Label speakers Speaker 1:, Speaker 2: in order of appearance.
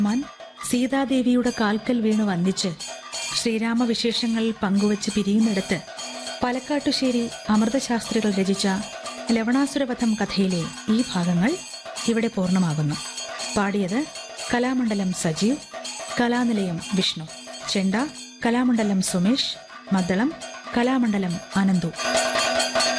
Speaker 1: മാൻ സീതാദേവിയുടെ കാൽക്കൽ വീണ് വന്ദിച്ച് ശ്രീരാമവിശേഷങ്ങൾ പങ്കുവച്ച് പിരിയുന്നിടത്ത് പാലക്കാട്ടുശ്ശേരി അമൃതശാസ്ത്രികൾ രചിച്ച ലവണാസുരവധം കഥയിലെ ഈ ഭാഗങ്ങൾ ഇവിടെ പൂർണ്ണമാകുന്നു. പാടിയത് കലാമണ്ഡലം സജീവ്, കലാനിലയം വിഷ്ണു, ചെണ്ട കലാമണ്ഡലം സുമേഷ്, മദ്ദളം കലാമണ്ഡലം അനന്തു.